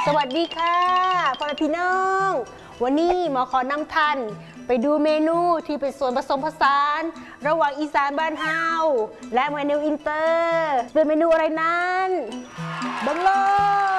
สวัสดีค่ะพ่อแม่พี่น้องวันนี้หมอขอนำท่านไปดูเมนูที่เป็นส่วนผสมผสานระหว่างอีสานบ้านเฮาและเมนูอินเตอร์เป็นเมนูอะไรนั้นบังโล